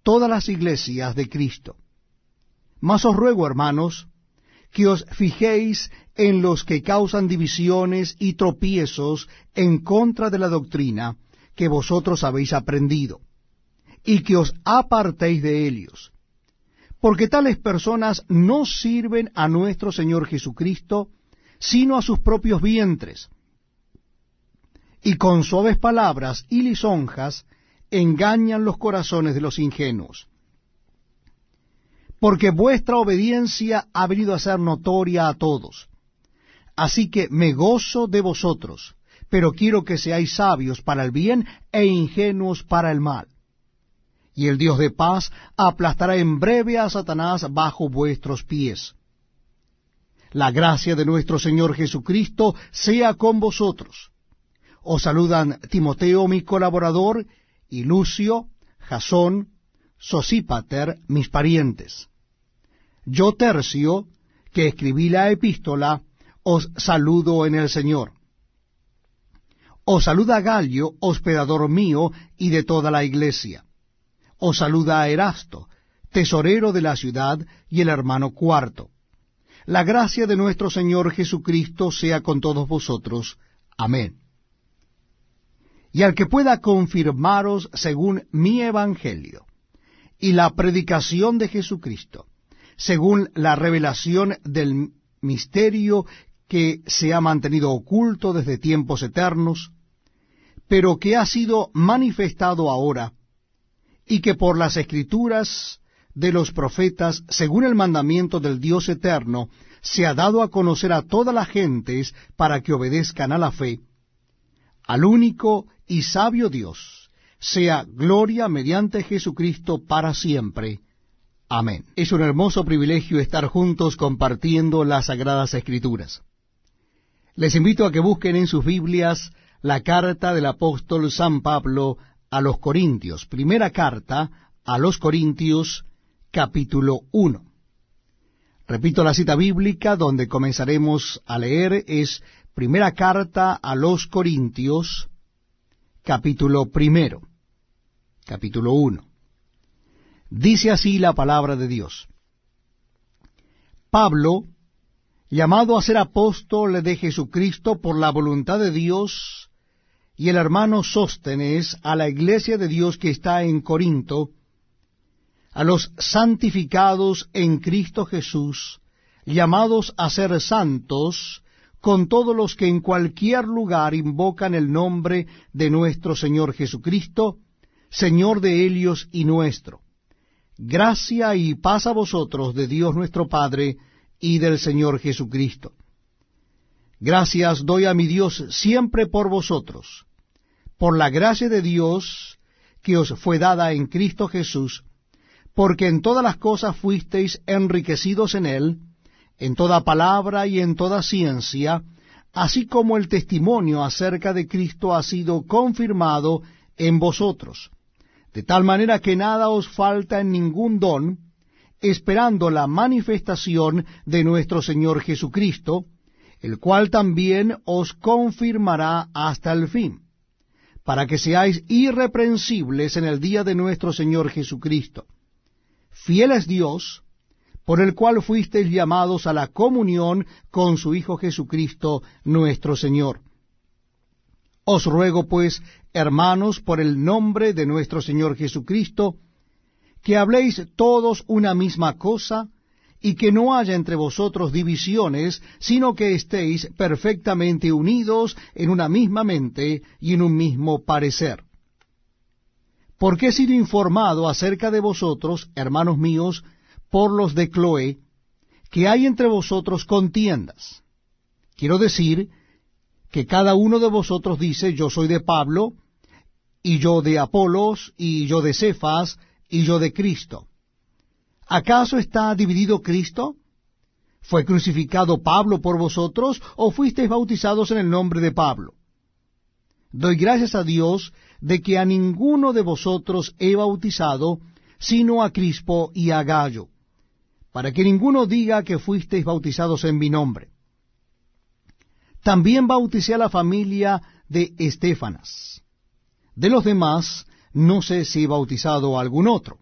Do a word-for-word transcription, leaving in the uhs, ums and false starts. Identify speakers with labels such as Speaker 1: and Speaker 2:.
Speaker 1: todas las iglesias de Cristo. Mas os ruego, hermanos, que os fijéis en los que causan divisiones y tropiezos en contra de la doctrina que vosotros habéis aprendido, y que os apartéis de ellos, porque tales personas no sirven a nuestro Señor Jesucristo, sino a sus propios vientres, y con suaves palabras y lisonjas engañan los corazones de los ingenuos. Porque vuestra obediencia ha venido a ser notoria a todos. Así que me gozo de vosotros, pero quiero que seáis sabios para el bien e ingenuos para el mal. Y el Dios de paz aplastará en breve a Satanás bajo vuestros pies. La gracia de nuestro Señor Jesucristo sea con vosotros. Os saludan Timoteo, mi colaborador, y Lucio, Jasón, Sosípater, mis parientes. Yo, Tercio, que escribí la epístola, os saludo en el Señor. Os saluda Galio, hospedador mío y de toda la iglesia. Os saluda Erasto, tesorero de la ciudad, y el hermano Cuarto. La gracia de nuestro Señor Jesucristo sea con todos vosotros. Amén. Y al que pueda confirmaros según mi evangelio y la predicación de Jesucristo, según la revelación del misterio que se ha mantenido oculto desde tiempos eternos, pero que ha sido manifestado ahora, y que por las escrituras de los profetas, según el mandamiento del Dios eterno, se ha dado a conocer a todas las gentes para que obedezcan a la fe, al único y sabio Dios, sea gloria mediante Jesucristo para siempre. Amén. Es un hermoso privilegio estar juntos compartiendo las Sagradas Escrituras. Les invito a que busquen en sus Biblias la carta del apóstol San Pablo a los Corintios, primera carta a los Corintios, capítulo uno. Repito la cita bíblica donde comenzaremos a leer, es primera carta a los Corintios, capítulo primero, capítulo uno. Dice así la palabra de Dios. Pablo, llamado a ser apóstol de Jesucristo por la voluntad de Dios, y el hermano Sóstenes, a la iglesia de Dios que está en Corinto, a los santificados en Cristo Jesús, llamados a ser santos, con todos los que en cualquier lugar invocan el nombre de nuestro Señor Jesucristo, Señor de ellos y nuestro. Gracia y paz a vosotros de Dios nuestro Padre y del Señor Jesucristo. Gracias doy a mi Dios siempre por vosotros, por la gracia de Dios que os fue dada en Cristo Jesús, porque en todas las cosas fuisteis enriquecidos en Él, en toda palabra y en toda ciencia, así como el testimonio acerca de Cristo ha sido confirmado en vosotros, de tal manera que nada os falta en ningún don, esperando la manifestación de nuestro Señor Jesucristo, el cual también os confirmará hasta el fin, para que seáis irreprensibles en el día de nuestro Señor Jesucristo. Fiel es Dios, por el cual fuisteis llamados a la comunión con su Hijo Jesucristo nuestro Señor. Os ruego, pues, hermanos, por el nombre de nuestro Señor Jesucristo, que habléis todos una misma cosa, y que no haya entre vosotros divisiones, sino que estéis perfectamente unidos en una misma mente y en un mismo parecer. Porque he sido informado acerca de vosotros, hermanos míos, por los de Cloé, que hay entre vosotros contiendas. Quiero decir que cada uno de vosotros dice, yo soy de Pablo, y yo de Apolos, y yo de Cefas, y yo de Cristo. ¿Acaso está dividido Cristo? ¿Fue crucificado Pablo por vosotros, o fuisteis bautizados en el nombre de Pablo? Doy gracias a Dios de que a ninguno de vosotros he bautizado, sino a Crispo y a Gallo, para que ninguno diga que fuisteis bautizados en mi nombre. También bauticé a la familia de Estéfanas. De los demás, no sé si he bautizado a algún otro.